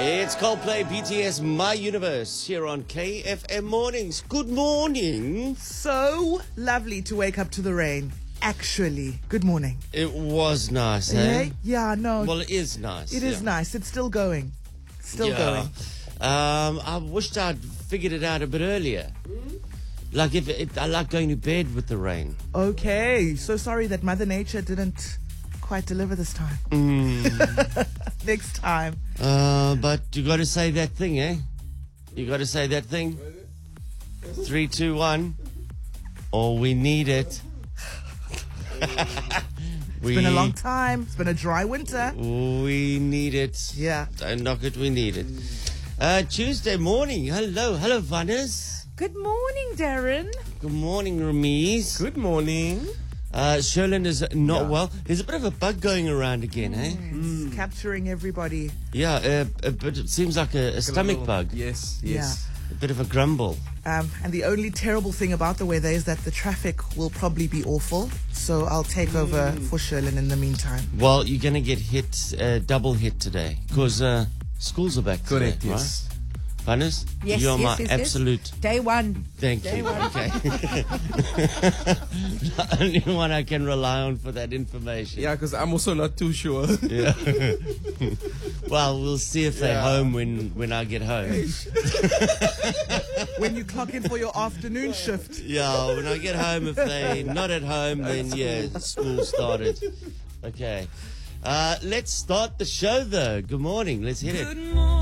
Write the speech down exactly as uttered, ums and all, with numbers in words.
It's Coldplay, B T S, My Universe, here on K F M Mornings. Good morning. So lovely to wake up to the rain. Actually, good morning. It was nice, Yeah, eh? yeah, no. Well, it is nice. It is yeah. nice. It's still going. Still yeah. going. Um, I wished I'd figured it out a bit earlier. Like if it, I like going to bed with the rain. Okay. So sorry that Mother Nature didn't quite deliver this time. Mm. Next time. Uh, but you got to say that thing, eh? You got to say that thing. Three, two, one. Oh, we need it. It's been a long time. It's been a dry winter. We need it. Yeah. Don't knock it, we need it. Uh, Tuesday morning. Hello. Hello, Vannes. Good morning, Darren. Good morning, Ramiz. Good morning. Uh, Sherlyn is not Yeah. well. There's a bit of a bug going around again, eh? It's capturing everybody. Yeah, uh, a bit, it seems like a, a stomach little- bug. Yes, yes. A bit of a grumble. Um, and the only terrible thing about the weather is that the traffic will probably be awful. So I'll take over for Sherlyn in the meantime. Well, you're going to get hit, uh, double hit today, because uh, schools are back today, Correct, yes. right? Vannes, Yes, you're yes, my yes, yes. absolute... Day one. Thank Day you. one. Okay. The only one I can rely on for that information. Yeah, because I'm also not too sure. Yeah. Well, we'll see if they're Yeah. home when, when I get home. When you clock in for your afternoon shift. Yeah, when I get home, if they're not at home, then yeah, school started. Okay. Uh, let's start the show though. Good morning. Let's hit it. Good morning.